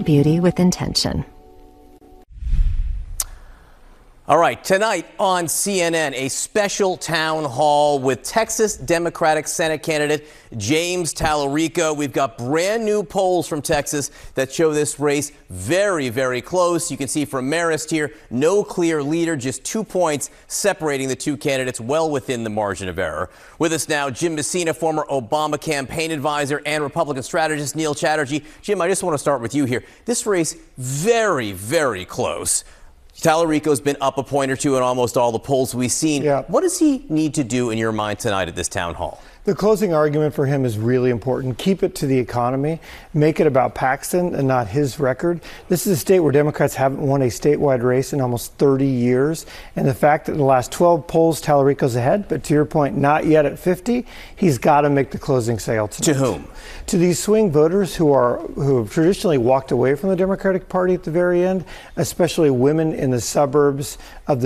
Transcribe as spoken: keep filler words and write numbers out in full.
beauty with intention. All right, tonight on C N N, a special town hall with Texas Democratic Senate candidate James Talarico. We've got brand new polls from Texas that show this race very, very close. You can see from Marist here, no clear leader, just two points separating the two candidates, well within the margin of error. With us now, Jim Messina, former Obama campaign advisor and Republican strategist Neil Chatterjee. Jim, I just want to start with you here. This race, very, very close. Talarico's been up a point or two in almost all the polls we've seen. Yeah. What does he need to do in your mind tonight at this town hall? The closing argument for him is really important. Keep it to the economy. Make it about Paxton and not his record. This is a state where Democrats haven't won a statewide race in almost thirty years. And the fact that in the last twelve polls, Talarico's ahead, but to your point, not yet at fifty, he's got to make the closing sale tonight. To whom? To these swing voters who are who have traditionally walked away from the Democratic Party at the very end, especially women in the suburbs of the